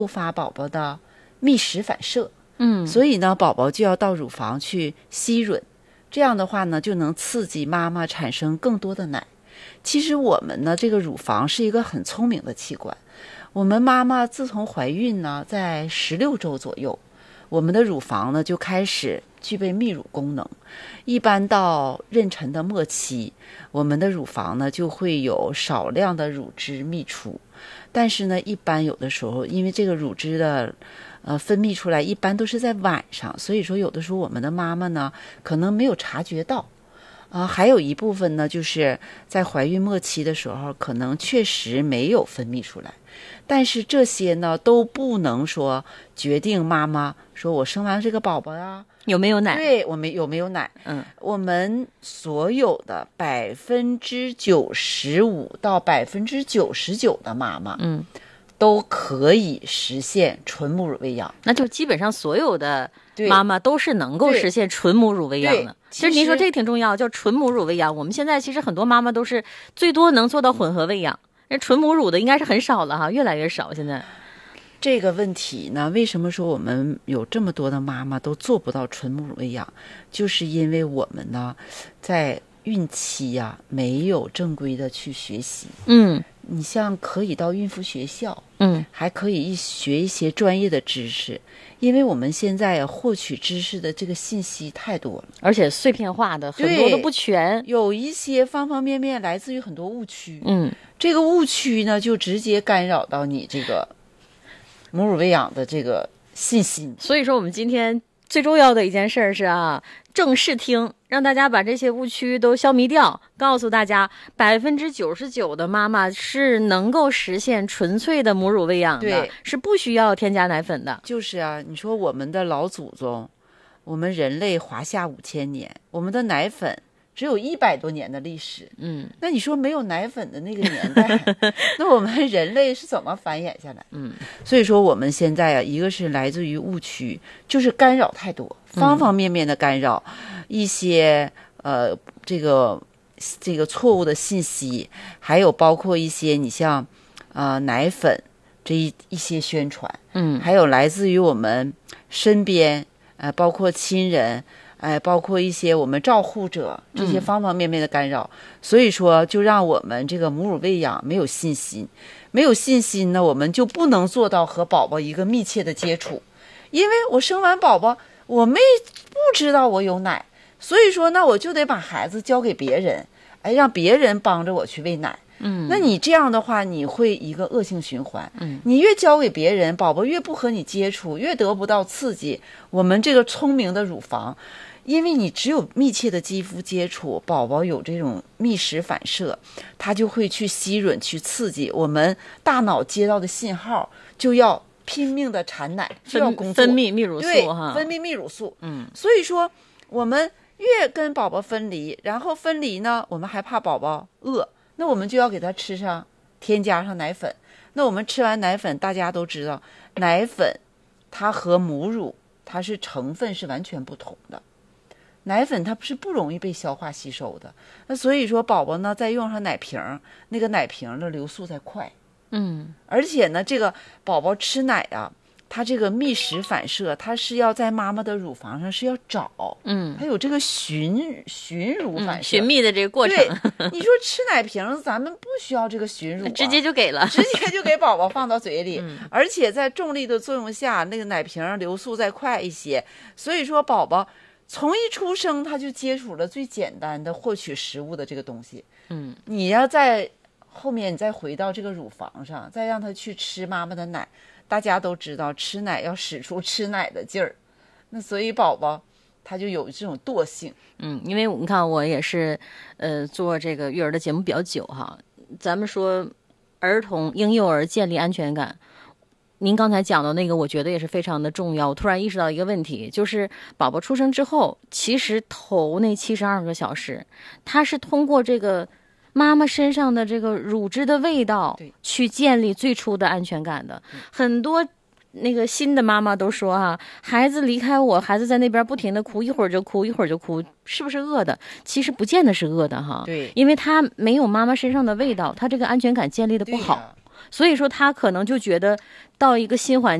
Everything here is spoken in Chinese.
诱发宝宝的觅食反射。 嗯， 所以呢，宝宝就要到乳房去吸吮，这样的话呢，就能刺激妈妈产生更多的奶。其实我们呢，这个乳房是一个很聪明的器官。我们妈妈自从怀孕呢，在16周左右，我们的乳房呢就开始具备泌乳功能。一般到妊娠的末期，我们的乳房呢就会有少量的乳汁泌出。但是呢，一般有的时候，因为这个乳汁的分泌出来一般都是在晚上，所以说有的时候我们的妈妈呢可能没有察觉到。还有一部分呢，就是在怀孕末期的时候，可能确实没有分泌出来，但是这些呢都不能说决定妈妈说我生完这个宝宝呀有没有奶？ 对，我们有没有奶？我们所有的95%到99%的妈妈，都可以实现纯母乳喂养。 那就基本上所有的妈妈都是能够实现纯母乳喂养的。其实您说这个挺重要，叫纯母乳喂养。我们现在其实很多妈妈都是最多能做到混合喂养，纯母乳的应该是很少了哈，越来越少。现在这个问题呢，为什么说我们有这么多的妈妈都做不到纯母乳喂养，就是因为我们呢在孕期呀没有正规的去学习。你像可以到孕妇学校，还可以学一些专业的知识，因为我们现在获取知识的这个信息太多了， 而且碎片化的很多都不全， 有一些方方面面来自于很多误区。这个误区呢，就直接干扰到你这个母乳喂养的这个信息。 所以说，我们今天最重要的一件事是正视听，让大家把这些误区都消弭掉，告诉大家99%的妈妈是能够实现纯粹的母乳喂养的，是不需要添加奶粉的。 就是你说我们的老祖宗，我们人类华夏5000年，我们的奶粉只有100多年的历史。那你说没有奶粉的那个年代，那我们人类是怎么繁衍下来？所以说我们现在一个是来自于误区，就是干扰太多，方方面面的干扰，一些这个错误的信息，还有包括一些你像奶粉这一些宣传，还有来自于我们身边包括亲人。包括一些我们照护者，这些方方面面的干扰，所以说就让我们这个母乳喂养没有信心。没有信心呢，我们就不能做到和宝宝一个密切的接触，因为我生完宝宝，我不知道我有奶，所以说呢，我就得把孩子交给别人，让别人帮着我去喂奶。那你这样的话，你会一个恶性循环。你越交给别人，宝宝越不和你接触，越得不到刺激。我们这个聪明的乳房，因为你只有密切的肌肤接触，宝宝有这种觅食反射，它就会去吸吮去刺激我们大脑接到的信号，就要拼命的产奶，就要工作， 分泌泌乳素分泌泌乳素。所以说我们越跟宝宝分离，然后分离呢，我们还怕宝宝饿，那我们就要给他添加上奶粉。那我们吃完奶粉，大家都知道奶粉它和母乳它是成分是完全不同的，奶粉它不容易被消化吸收的。那所以说宝宝呢再用上奶瓶，那个奶瓶的流速才快。而且呢这个宝宝吃奶它这个觅食反射，它是要在妈妈的乳房上是要找，它有这个寻乳反射， 寻觅的这个过程。 对，你说吃奶瓶咱们不需要这个寻乳直接就给了， 直接就给宝宝放到嘴里。而且在重力的作用下，那个奶瓶流速再快一些，所以说宝宝从一出生他就接触了最简单的获取食物的这个东西。你要在后面你再回到这个乳房上，再让他去吃妈妈的奶，大家都知道吃奶要使出吃奶的劲儿，那所以宝宝他就有这种惰性。 因为你看我也是做这个育儿的节目比较久哈，咱们说儿童婴幼儿建立安全感，您刚才讲的那个我觉得也是非常的重要。我突然意识到一个问题，就是宝宝出生之后，其实头那72个小时他是通过这个妈妈身上的这个乳汁的味道去建立最初的安全感的。很多那个新的妈妈都说孩子离开我，孩子在那边不停的哭，一会儿就哭一会儿就哭，是不是饿的？其实不见得是饿的哈。 对， 因为他没有妈妈身上的味道，他这个安全感建立的不好。 所以说他可能就觉得到一个新环